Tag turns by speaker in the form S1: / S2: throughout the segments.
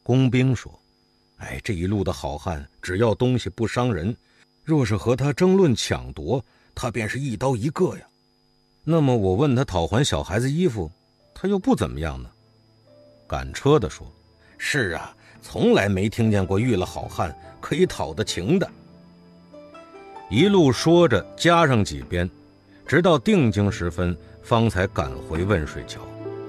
S1: 工兵说：这一路的好汉只要东西不伤人，若是和他争论抢夺，他便是一刀一个呀。那么我问他讨还小孩子衣服，他又不怎么样呢。赶车的说：是啊，从来没听见过遇了好汉可以讨得情的。一路说着加上几鞭，直到定睛时分方才赶回汶水桥。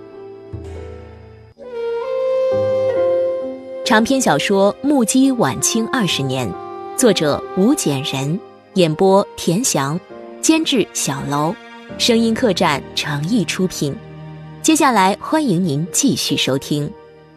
S2: 长篇小说《目击晚清20年》，作者吴简人，演播田翔，监制小楼，声音客栈诚意出品。接下来欢迎您继续收听。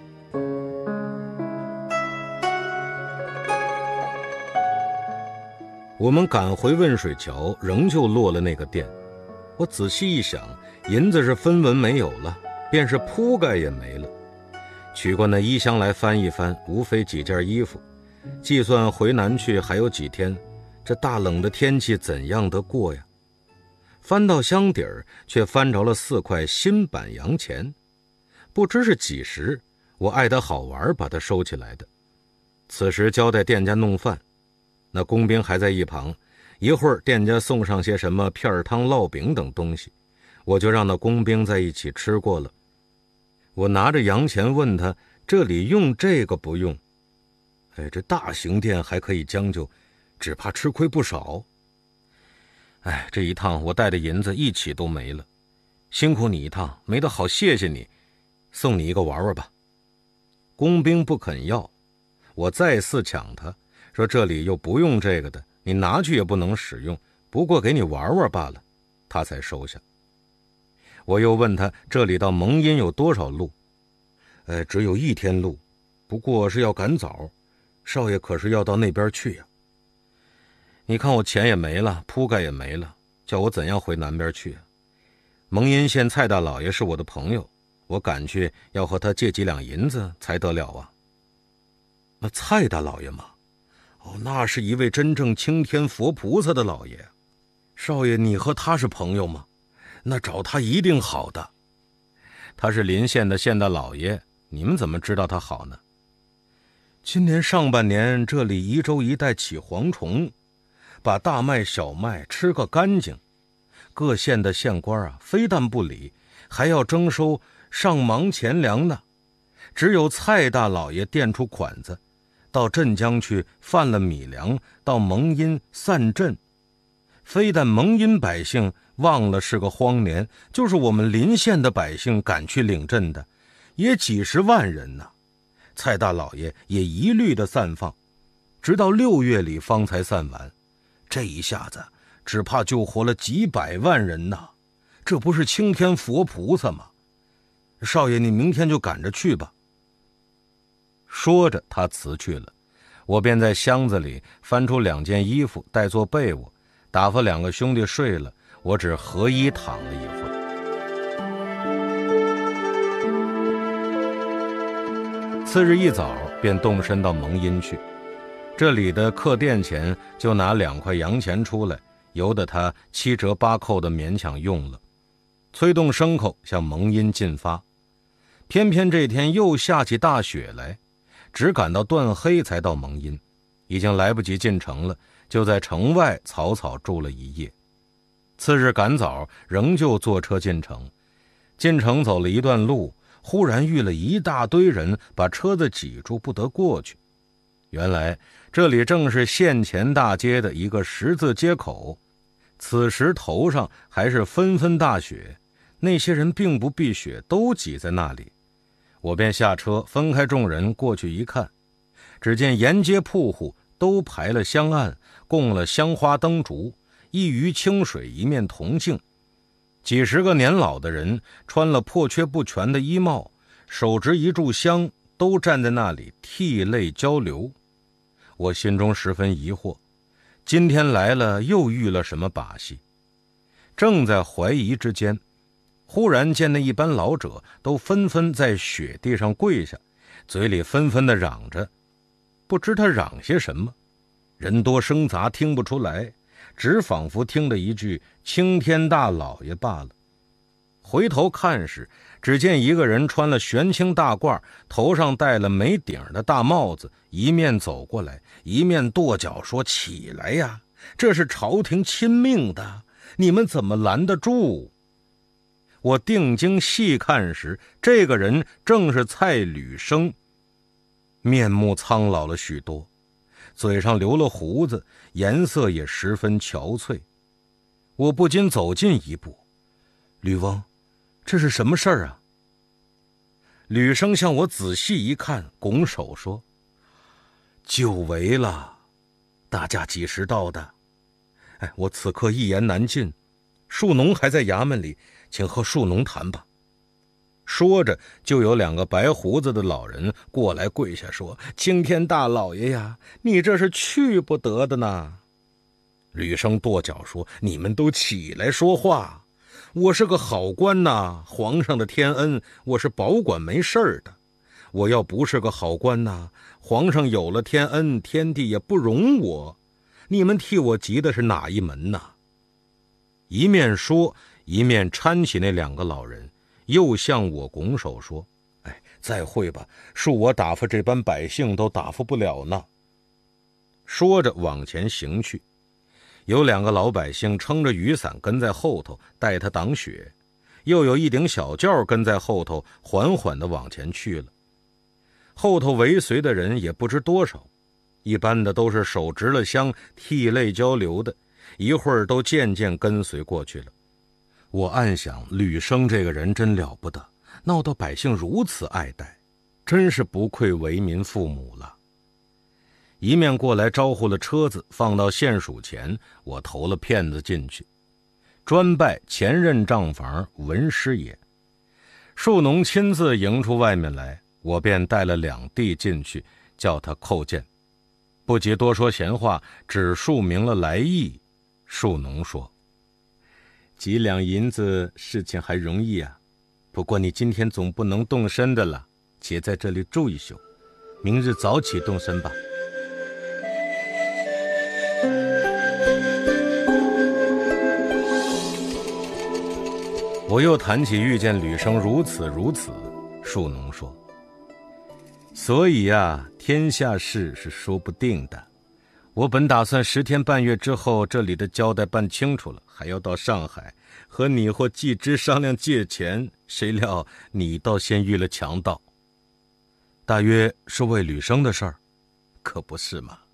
S1: 我们赶回汶水桥，仍旧落了那个店。我仔细一想，银子是分文没有了，便是铺盖也没了。取过那衣箱来翻一翻，无非几件衣服。计算回南去还有几天，这大冷的天气怎样得过呀？翻到箱底儿，却翻着了4块新版洋钱，不知是几时，我爱得好玩，把它收起来的。此时交代店家弄饭，那工兵还在一旁，一会儿店家送上些什么片汤、烙饼等东西，我就让那工兵在一起吃过了。我拿着洋钱问他，这里用这个不用？这大型店还可以将就，只怕吃亏不少。这一趟我带的银子一起都没了，辛苦你一趟，没得好谢谢你，送你一个玩玩吧。工兵不肯要，我再四抢他，说这里又不用这个的，你拿去也不能使用，不过给你玩玩罢了，他才收下。我又问他这里到蒙阴有多少路？只有1天路，不过是要赶早，少爷可是要到那边去呀。你看我钱也没了，铺盖也没了，叫我怎样回南边去啊？蒙阴县蔡大老爷是我的朋友，我赶去要和他借几两银子才得了啊。那蔡大老爷吗？那是一位真正青天佛菩萨的老爷。少爷，你和他是朋友吗？那找他一定好的。他是临县的县大老爷，你们怎么知道他好呢？今年上半年这里宜州一带起蝗虫，把大麦小麦吃个干净，各县的县官非但不理，还要征收上忙钱粮呢。只有蔡大老爷垫出款子，到镇江去贩了米粮，到蒙阴散赈。非但蒙阴百姓忘了是个荒年，就是我们临县的百姓赶去领赈的，也几十万人呢。蔡大老爷也一律的散放，直到6月里方才散完。这一下子只怕救活了几百万人呐，这不是青天佛菩萨吗？少爷，你明天就赶着去吧。说着他辞去了，我便在箱子里翻出2件衣服带作被窝，打发2个兄弟睡了，我只合衣躺了一会儿。次日一早便动身到蒙阴去，这里的客店钱就拿2块洋钱出来，由得他7折8扣的勉强用了，催动牲口向蒙阴进发。偏偏这天又下起大雪来，只赶到断黑才到蒙阴，已经来不及进城了，就在城外草草住了一夜。次日赶早仍旧坐车进城，进城走了一段路，忽然遇了一大堆人，把车子挤住不得过去。原来这里正是县前大街的一个十字街口，此时头上还是纷纷大雪，那些人并不避雪，都挤在那里。我便下车分开众人过去一看，只见沿街铺户都排了香案，供了香花灯烛，一鱼清水一面铜镜，几十个年老的人穿了破缺不全的衣帽，手执一炷香，都站在那里涕泪交流。我心中十分疑惑，今天来了又遇了什么把戏？正在怀疑之间，忽然见那一班老者都纷纷在雪地上跪下，嘴里纷纷地嚷着，不知他嚷些什么，人多声杂听不出来，只仿佛听了一句青天大老爷罢了。 回头看时，只见一个人穿了玄青大褂，头上戴了没顶的大帽子，一面走过来，一面跺脚说：“起来呀，这是朝廷亲命的，你们怎么拦得住？”我定睛细看时，这个人正是蔡履生，面目苍老了许多，嘴上留了胡子，颜色也十分憔悴。我不禁走近一步：“吕翁，这是什么事儿啊？”吕生向我仔细一看，拱手说：“久违了，大驾几时到的？我此刻一言难尽，庶农还在衙门里，请和庶农谈吧。”说着，就有2个白胡子的老人过来跪下说：“青天大老爷呀，你这是去不得的呢。”吕生跺脚说：“你们都起来说话，我是个好官呐，皇上的天恩，我是保管没事儿的。我要不是个好官呐，皇上有了天恩，天地也不容我。你们替我急的是哪一门呐？”一面说，一面搀起那2个老人，又向我拱手说：“再会吧，恕我打发这般百姓都打发不了呢。”说着往前行去。有2个老百姓撑着雨伞跟在后头，带他挡雪，又有一顶小轿跟在后头，缓缓地往前去了。后头尾随的人也不知多少，一般的都是手执了香，涕泪交流的，一会儿都渐渐跟随过去了。我暗想，吕生这个人真了不得，闹到百姓如此爱戴，真是不愧为民父母了。一面过来招呼了车子放到县署前，我投了片子进去，专拜前任账房文师爷。庶农亲自迎出外面来，我便带了2弟进去，叫他叩见。不及多说闲话，只述明了来意。庶农说：“几两银子事情还容易啊，不过你今天总不能动身的了，且在这里住一宿，明日早起动身吧。”我又谈起遇见吕生如此，庶农说：“所以啊，天下事是说不定的。我本打算10天半月之后，这里的交代办清楚了，还要到上海和你或季之商量借钱，谁料你倒先遇了强盗。大约是为吕生的事儿，可不是嘛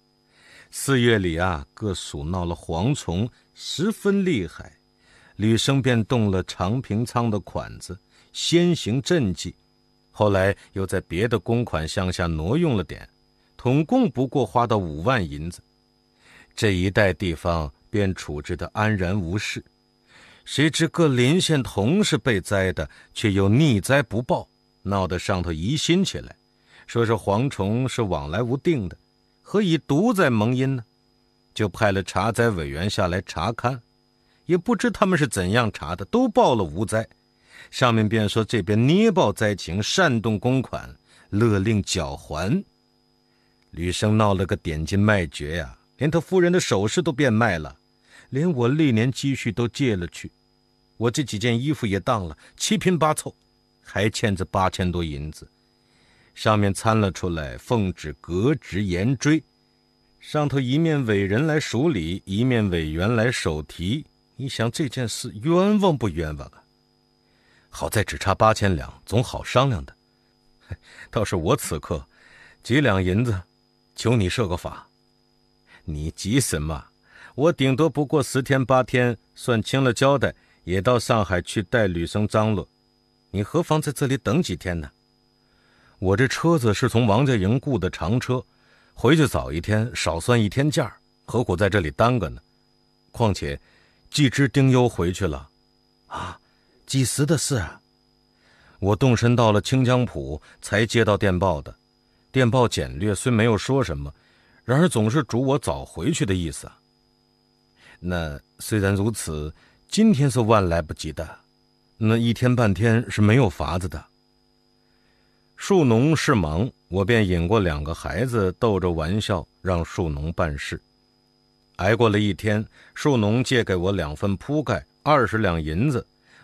S1: ？4月里啊，各署闹了蝗虫，十分厉害。吕生便动了长平仓的款子，先行赈济，后来又在别的公款项下挪用了点，统共不过花到5万银子。这一带地方便处置得安然无事。谁知各邻县同是被灾的，却又逆灾不报，闹得上头疑心起来，说是蝗虫是往来无定的，何以独在蒙阴呢？就派了查灾委员下来查勘，也不知他们是怎样查的，都报了无灾。上面便说这边捏报灾情，煽动公款，勒令缴还。吕生闹了个点金卖绝呀，连他夫人的首饰都变卖了，连我历年积蓄都借了去，我这几件衣服也当了，7拼8凑，还欠着8000多银子。上面参了出来，奉旨革职严追，上头一面委人来署理，一面委员来手提。你想这件事冤枉不冤枉啊？好在只差8000两，总好商量的。倒是我此刻几两银子，求你设个法。你急什么？我顶多不过10天8天，算清了交代，也到上海去带吕生张罗。你何妨在这里等几天呢？我这车子是从王家营雇的长车，回去早1天，少算1天价，何苦在这里耽搁呢？况且季之丁忧回去了啊，几时的事啊？我动身到了清江浦，才接到电报的。电报简略，虽没有说什么，然而总是嘱我早回去的意思啊。那虽然如此，今天是万来不及的，那1天半天是没有法子的。庶农事忙，我便引过2个孩子逗着玩笑，让庶农办事。挨过了1天，庶农借给我2份铺盖，20两银子，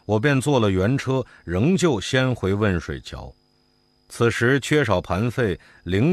S1: 我便坐了原车，仍旧先回汶水桥。此时缺少盘费，